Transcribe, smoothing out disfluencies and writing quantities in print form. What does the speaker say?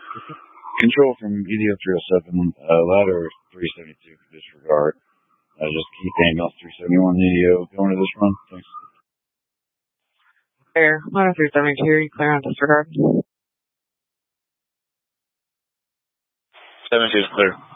Control from EDO 307, ladder 372, disregard. Just keep ambulance 371 EDO going to this run. Thanks. Air, ladder 372, clear on disregard. 72 is clear.